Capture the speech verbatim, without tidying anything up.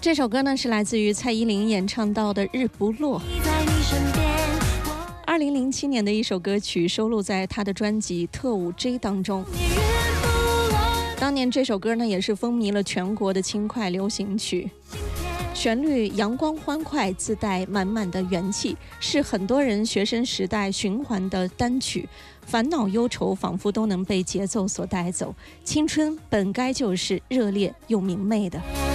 这首歌呢是来自于蔡依林演唱到的《日不落》。二零零七年的一首歌曲，收录在她的专辑《特务 J》当中。当年这首歌呢也是风靡了全国的轻快流行曲，旋律阳光欢快，自带满满的元气，是很多人学生时代循环的单曲。烦恼忧愁仿佛都能被节奏所带走，青春本该就是热烈又明媚的。